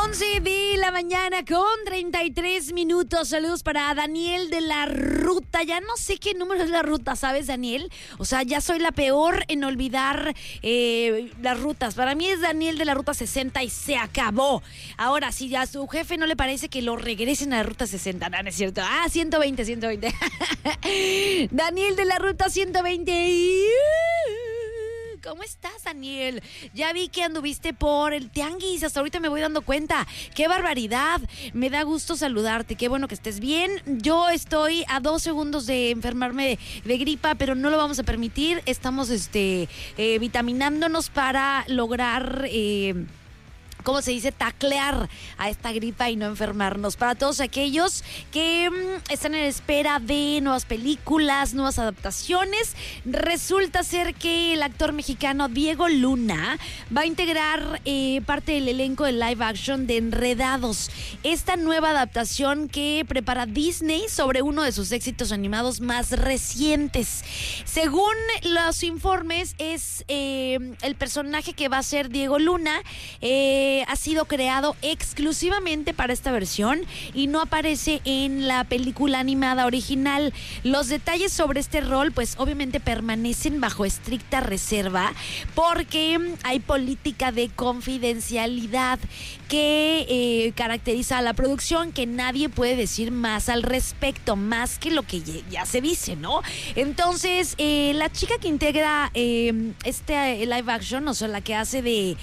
11 de la mañana con 33 minutos. Saludos para Daniel de la Ruta. Ya no sé qué número es la ruta, ¿sabes, Daniel? O sea, ya soy la peor en olvidar las rutas. Para mí es Daniel de la Ruta 60 y se acabó. Ahora, si a su jefe no le parece que lo regresen a la Ruta 60, no es cierto. 120. Daniel de la Ruta 120. ¿Cómo estás, Daniel? Ya vi que anduviste por el tianguis, hasta ahorita me voy dando cuenta. ¡Qué barbaridad! Me da gusto saludarte, qué bueno que estés bien. Yo estoy a 2 segundos de enfermarme de gripa, pero no lo vamos a permitir. Estamos vitaminándonos para lograr... ¿cómo se dice? Taclear a esta gripa y no enfermarnos. Para todos aquellos que están en espera de nuevas películas, nuevas adaptaciones, resulta ser que el actor mexicano Diego Luna va a integrar parte del elenco de live action de Enredados, esta nueva adaptación que prepara Disney sobre uno de sus éxitos animados más recientes. Según los informes, es el personaje que va a ser Diego Luna, ha sido creado exclusivamente para esta versión y no aparece en la película animada original. Los detalles sobre este rol, pues obviamente permanecen bajo estricta reserva porque hay política de confidencialidad que caracteriza a la producción, que nadie puede decir más al respecto, más que lo que ya se dice, ¿no? Entonces, la chica que integra este live action, o sea, la que hace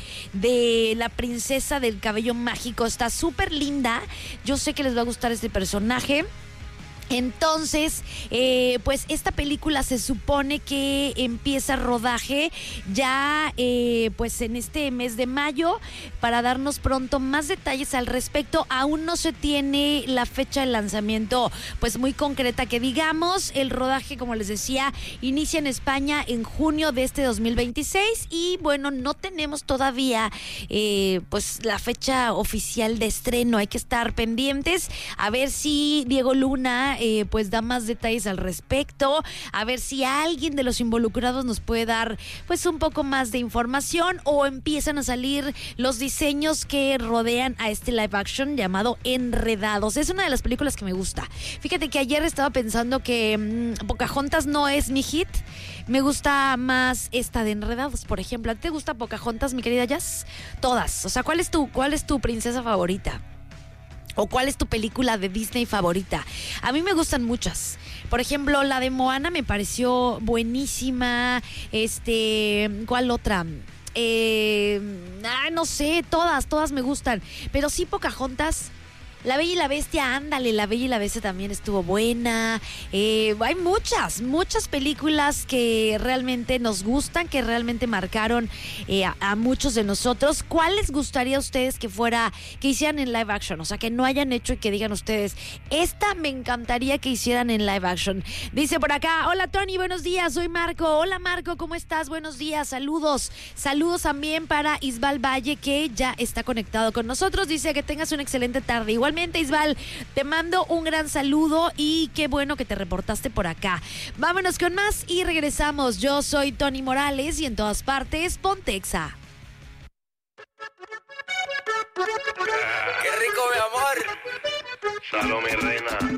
de la princesa del cabello mágico, está súper linda. Yo sé que les va a gustar este personaje. Entonces, pues esta película se supone que empieza rodaje ya pues en este mes de mayo, para darnos pronto más detalles al respecto. Aún no se tiene la fecha de lanzamiento pues muy concreta que digamos. El rodaje, como les decía, inicia en España en junio de este 2026 y bueno, no tenemos todavía pues la fecha oficial de estreno. Hay que estar pendientes a ver si Diego Luna pues da más detalles al respecto, a ver si alguien de los involucrados nos puede dar pues un poco más de información, o empiezan a salir los diseños que rodean a este live action llamado Enredados. Es una de las películas que me gusta. Fíjate que ayer estaba pensando que Pocahontas no es mi hit. Me gusta más esta de Enredados, por ejemplo. ¿A ti te gusta Pocahontas, mi querida Jazz? Todas. O sea, ¿cuál es tu princesa favorita? ¿O cuál es tu película de Disney favorita? A mí me gustan muchas. Por ejemplo, la de Moana me pareció buenísima. ¿Cuál otra? No sé, todas me gustan. Pero sí, Pocahontas. La Bella y la Bestia, ándale, La Bella y la Bestia también estuvo buena. Hay muchas películas que realmente nos gustan, que realmente marcaron a muchos de nosotros. ¿Cuál les gustaría a ustedes que hicieran en live action? O sea, que no hayan hecho y que digan ustedes, esta me encantaría que hicieran en live action. Dice por acá, hola Tony, buenos días, soy Marco. Hola Marco, ¿cómo estás? Buenos días, saludos. Saludos también para Isbal Valle, que ya está conectado con nosotros. Dice que tengas una excelente tarde. Igualmente, Isbal, te mando un gran saludo y qué bueno que te reportaste por acá. Vámonos con más y regresamos. Yo soy Tony Morales y en todas partes, ponte Exa. ¡Qué rico, mi amor! Salud, mi reina.